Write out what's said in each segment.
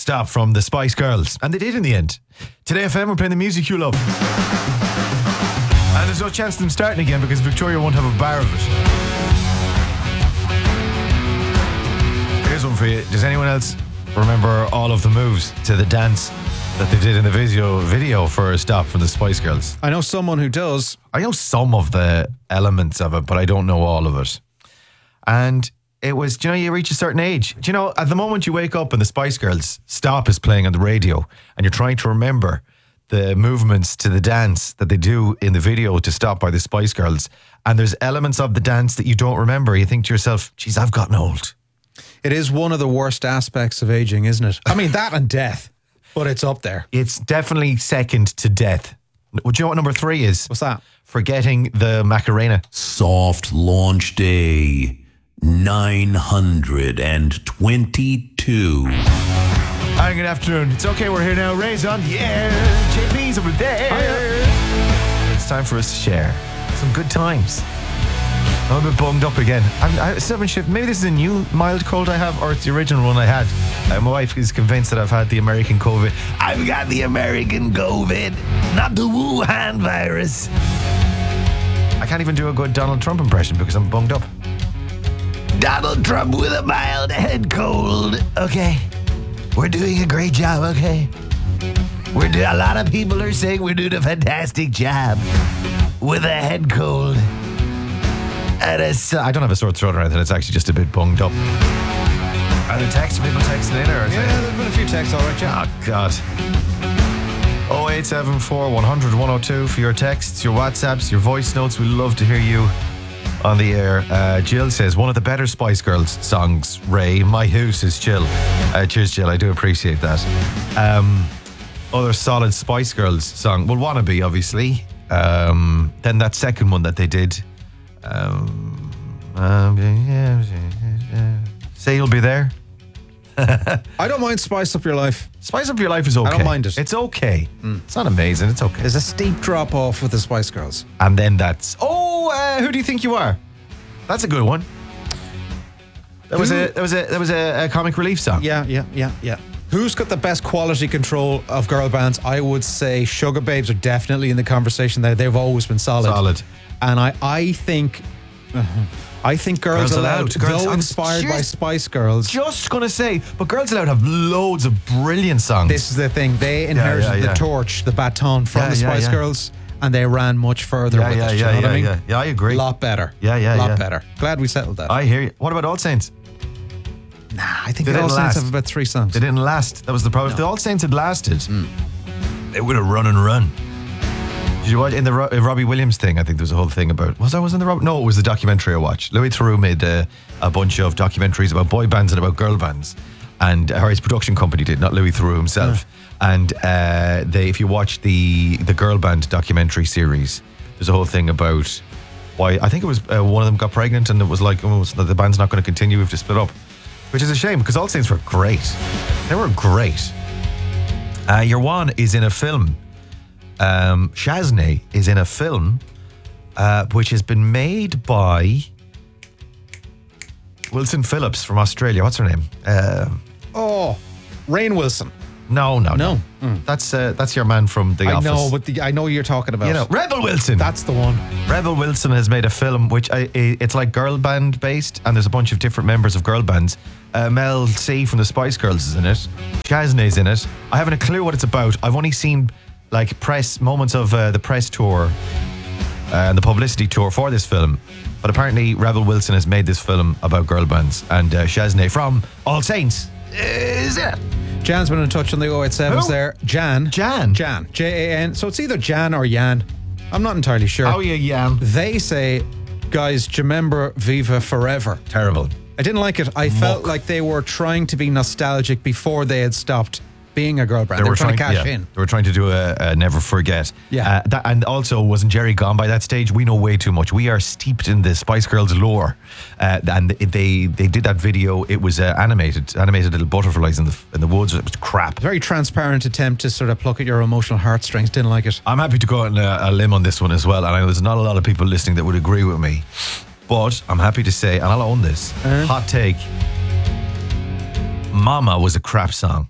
Stop from the Spice Girls. And they did in the end. Today FM, we're playing the music you love. And there's no chance of them starting again because Victoria won't have a bar of it. Here's one for you. Does anyone else remember all of the moves to the dance that they did in the video for Stop from the Spice Girls? I know someone who does. I know some of the elements of it, but I don't know all of it. And it was, do you know, you reach a certain age. Do you know, at the moment you wake up and the Spice Girls Stop is playing on the radio and you're trying to remember the movements to the dance that they do in the video to Stop by the Spice Girls, and there's elements of the dance that you don't remember. You think to yourself, geez, I've gotten old. It is one of the worst aspects of aging, isn't it? I mean, that and death, but it's up there. It's definitely second to death. Would you know what number 3 is? What's that? Forgetting the Macarena. Soft launch day 922. Hi, good afternoon. It's okay, we're here now. Ray's on the air. JP's over there. Hiya. It's time for us to share some good times. I'm a bit bummed up again. I still haven't shipped. Maybe this is a new mild cold I have, or it's the original one I had. My wife is convinced that I've had the American COVID. I've got the American COVID, not the Wuhan virus. I can't even do a good Donald Trump impression because I'm bunged up. Donald Trump with a mild head cold. Okay. We're doing a great job, okay? A lot of people are saying we're doing a fantastic job with a head cold. And I don't have a sore throat or anything. It's actually just a bit bunged up. Are there texts? People texting in? Or Yeah, there's been a few texts, all right, yeah. Oh, God. 0874 100 102 for your texts, your WhatsApps, your voice notes. We love to hear you on the air. Jill says, one of the better Spice Girls songs, Ray. My House is Jill. Cheers, Jill. I do appreciate that. Other solid Spice Girls song. Well, Wannabe, obviously. Then that second one that they did. Say You'll Be There. I don't mind Spice Up Your Life. Spice Up Your Life is okay. I don't mind it. It's okay. It's not amazing. It's okay. There's a steep drop off with the Spice Girls. And then that's Who Do You Think You Are? That's a good one. That was a comic relief song. Yeah. Who's got the best quality control of girl bands? I would say Sugar Babes are definitely in the conversation there. They've always been solid. And I think Girls Aloud, though inspired by Spice Girls. Just going to say, but Girls Aloud have loads of brilliant songs. This is the thing. They inherited the torch, the baton from the Spice Girls, and they ran much further with it. You know what I mean? Yeah, I agree. A lot better. Yeah. lot better. Glad we settled that. I hear you. What about All Saints? Nah, I think All Saints have about 3 songs. They didn't last. That was the problem. If the All Saints had lasted, they would have run and run. Did you watch in the Robbie Williams thing? I think there was a whole thing about. Was in the Robbie? No, it was the documentary I watched. Louis Theroux made a bunch of documentaries about boy bands and about girl bands, and his production company did, not Louis Theroux himself. And if you watch the girl band documentary series, there's a whole thing about why. I think it was one of them got pregnant, and it was like, the band's not going to continue. We have to split up, which is a shame because All Saints were great. They were great. Your one is in a film. Shaznay is in a film which has been made by Wilson Phillips from Australia. What's her name? Rainn Wilson. No. That's your man from The Office. I know, but I know you're talking about. You know, Rebel Wilson. That's the one. Rebel Wilson has made a film which it's like girl band based, and there's a bunch of different members of girl bands. Mel C from the Spice Girls is in it. Shaznay's in it. I haven't a clue what it's about. I've only seen like moments of the press tour and the publicity tour for this film. But apparently Rebel Wilson has made this film about girl bands, and Shaznay from All Saints is in it. Jan's been in touch on the 087s there. Jan. Jan. So it's either Jan or Jan. I'm not entirely sure. Oh yeah, Jan. They say, guys, do you remember Viva Forever? Terrible. I didn't like it. I felt like they were trying to be nostalgic before they had stopped being a girl brand. They were trying to cash in. They were trying to do a Never Forget. Yeah. And also, wasn't Jerry gone by that stage? We know way too much. We are steeped in the Spice Girls lore. And they did that video. It was animated little butterflies in the woods. It was crap. Very transparent attempt to sort of pluck at your emotional heartstrings. Didn't like it. I'm happy to go on a limb on this one as well. And I know there's not a lot of people listening that would agree with me. But I'm happy to say, and I'll own this, hot take, Mama was a crap song.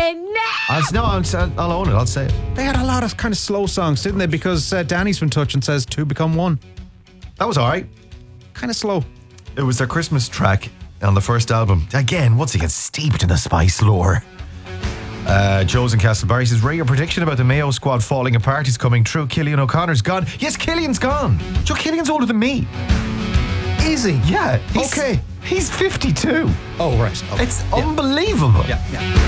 I'll own it. I'll say it. They had a lot of kind of slow songs, didn't they? Because Danny's been touching says 2 become 1. That was all right. Kind of slow. It was their Christmas track on the first album. Again, once again, steeped in the Spice lore. Joe's in Castlebar says, Ray, your prediction about the Mayo squad falling apart is coming true. Cillian O'Connor's gone. Yes, Cillian's gone. Joe, Cillian's older than me. Is he? Yeah. Okay. He's 52. Oh, right. Okay. It's unbelievable. Yeah.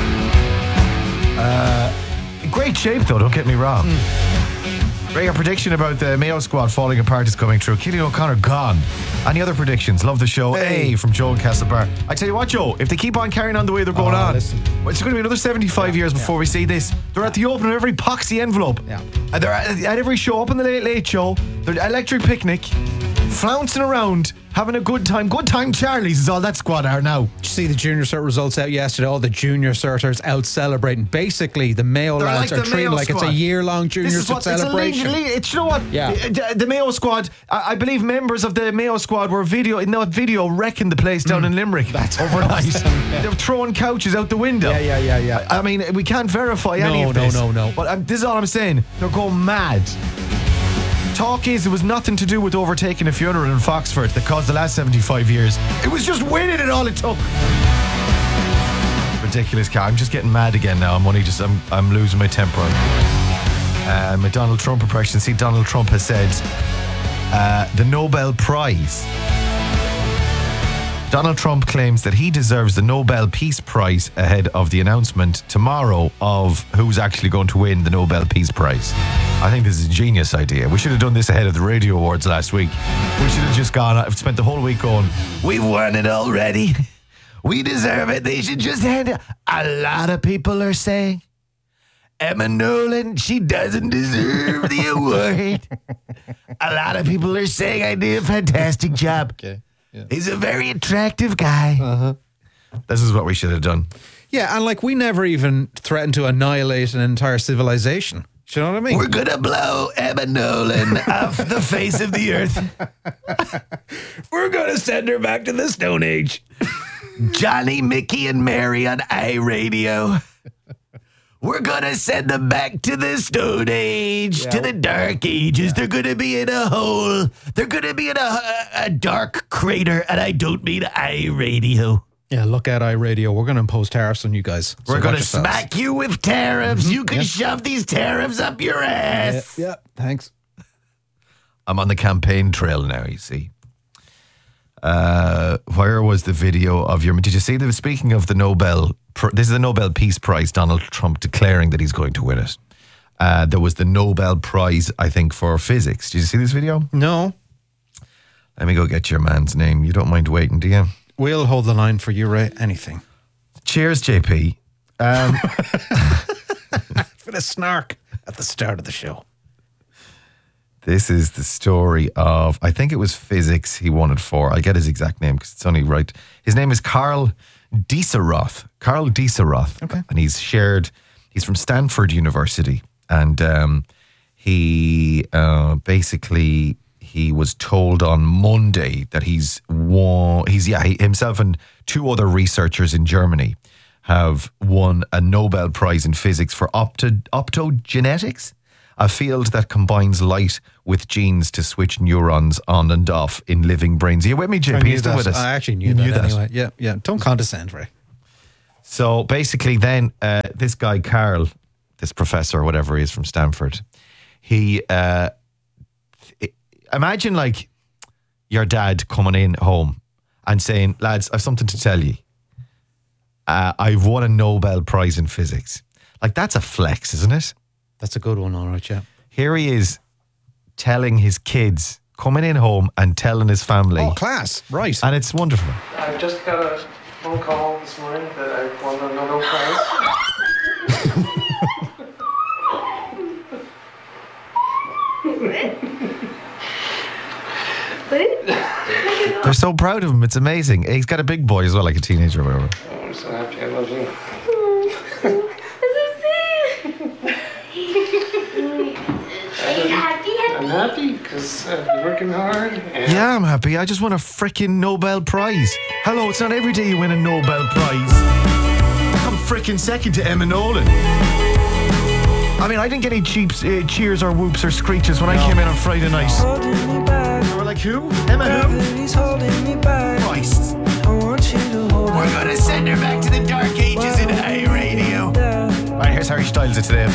Great shape, though, don't get me wrong. Ray, your prediction about the Mayo squad falling apart is coming true. Cillian O'Connor gone. Any other predictions? Love the show. Hey. From Joe in Castlebar. I tell you what, Joe, if they keep on carrying on the way they're going on, listen. well, it's going to be another 75 years before we see this. They're at the open of every poxy envelope. Yeah. And they're at every show, up in the Late Show. They're at Electric Picnic, flouncing around, having a good time. Good time Charlie's is all that squad are now. Did you see the junior cert results out yesterday? All the junior certers out celebrating. Basically, the Mayo They're lads like are the treated Mayo like it's a squad. year-long junior cert celebration. It's, you know what? Yeah. The Mayo squad, I believe members of the Mayo squad were video wrecking the place down in Limerick. That's overnight. awesome, yeah. They were throwing couches out the window. Yeah. I mean, we can't verify any of this. No. But this is all I'm saying. They're going mad. Talk is, it was nothing to do with overtaking a funeral in Foxford that caused the last 75 years. It was just winning it all it took. Ridiculous car. I'm just getting mad again now. I'm losing my temper. My Donald Trump impression. See, Donald Trump has said the Nobel Prize. Donald Trump claims that he deserves the Nobel Peace Prize ahead of the announcement tomorrow of who's actually going to win the Nobel Peace Prize. I think this is a genius idea. We should have done this ahead of the radio awards last week. We should have just spent the whole week going, we've won it already. We deserve it. They should just hand it. A lot of people are saying Emma Nolan, she doesn't deserve the award. A lot of people are saying I did a fantastic job. Okay. Yeah. He's a very attractive guy. Uh-huh. This is what we should have done. Yeah, and like we never even threatened to annihilate an entire civilization. Do you know what I mean? We're going to blow Emma Nolan off the face of the earth. We're going to send her back to the Stone Age. Johnny, Mickey, and Mary on iRadio. We're going to send them back to the Stone Age, to the Dark Ages. Yeah. They're going to be in a hole. They're going to be in a dark crater, and I don't mean iRadio. Yeah, look at iRadio. We're going to impose tariffs on you guys. We're going to smack you with tariffs. You can shove these tariffs up your ass. Yeah, thanks. I'm on the campaign trail now, you see. Where was the video of your... Did you see that? Speaking of the Nobel... This is the Nobel Peace Prize, Donald Trump declaring that he's going to win it. There was the Nobel Prize, I think, for physics. Did you see this video? No. Let me go get your man's name. You don't mind waiting, do you? We'll hold the line for you, Ray. Anything. Cheers, JP. For the snark at the start of the show. This is the story of, I think it was physics he won it for. I'll get his exact name because it's only right. His name is Carl Dieseroth. Carl Dieseroth. Okay. And he's from Stanford University. And he was told on Monday that himself and two other researchers in Germany have won a Nobel Prize in physics for optogenetics, a field that combines light with genes to switch neurons on and off in living brains. Are you with me, JP? Are still with us? I actually knew that anyway. Yeah. Don't condescend, Ray. So basically then, this guy, Carl, this professor or whatever he is from Stanford, he... imagine like your dad coming in home and saying, lads, I've something to tell you. I've won a Nobel Prize in physics. Like, that's a flex, isn't it? That's a good one, all right, yeah. Here he is telling his kids, coming in home and telling his family. Oh, class, right. And it's wonderful. I've just got a phone call this morning that I won a Nobel Prize. They're so proud of him. It's amazing. He's got a big boy as well, like a teenager or whatever. Oh, I'm so happy. I love you. I'm happy because I've been working hard. Yeah, I'm happy. I just won a freaking Nobel Prize. Hello, it's not every day you win a Nobel Prize. freaking second to Emma Nolan. I mean, I didn't get any cheap cheers or whoops or screeches when I came in on Friday night. They were like, who? Emma who? Christ. We're going to send her back to the dark ages in high radio. Right, here's Harry Styles of today.